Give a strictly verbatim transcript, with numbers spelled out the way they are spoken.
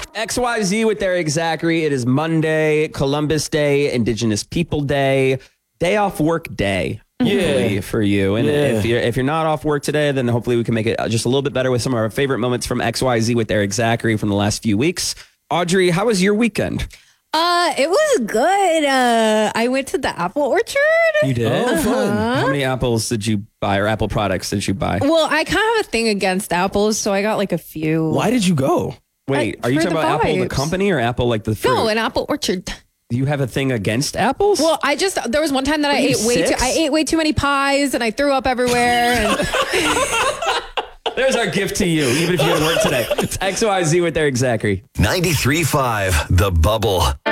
X Y Z with Eric Zachary. It is Monday, Columbus Day, Indigenous People Day, day off work day. Yeah, for you. And yeah. if you're if you're not off work today, then hopefully we can make it just a little bit better with some of our favorite moments from X Y Z with Eric Zachary from the last few weeks. Audrey, how was your weekend? Uh, it was good. Uh, I went to the apple orchard. You did? Oh, fun. How many apples did you buy, or apple products did you buy? Well, I kind of have a thing against apples, so I got like a few. Why did you go? Wait, Uh, are you for talking the about Apple the vibes. company or Apple like the fruit? No, an apple orchard. You have a thing against apples? Well, I just there was one time that I you ate way too six? I ate way too many pies and I threw up everywhere. And There's our gift to you, even if you didn't work today. It's X Y Z with Eric Zachary. ninety-three point five The Bubble.